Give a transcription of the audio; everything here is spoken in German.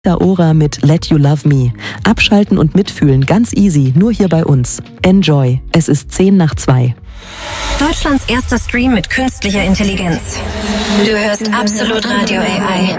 Ora mit Let You Love Me. Abschalten und mitfühlen ganz easy, nur hier bei uns. Enjoy. Es ist 1:10. Deutschlands erster Stream mit künstlicher Intelligenz. Du hörst Absolut Radio AI.